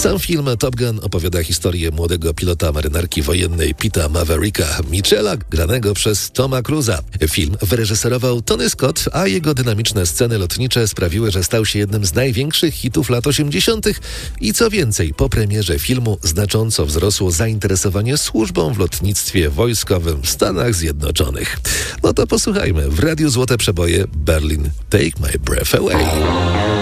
Sam film Top Gun opowiada historię młodego pilota marynarki wojennej Peta Mavericka Mitchella, granego przez Toma Cruise'a. Film wyreżyserował Tony Scott, a jego dynamiczne sceny lotnicze sprawiły, że stał się jednym z największych hitów lat 80. I co więcej, po premierze filmu znacząco wzrosło zainteresowanie służbą w lotnictwie wojskowym w Stanach Zjednoczonych. No to posłuchajmy. W Radiu Złote Przeboje Berlin Take My Breath Away.